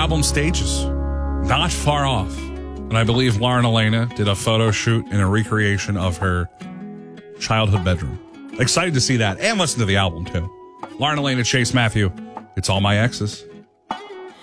album stages. Not far off. And I believe Lauren Elena did a photo shoot in a recreation of her childhood bedroom. Excited to see that and listen to the album, too. Lauren Elena, Chase Matthew, It's All My Exes.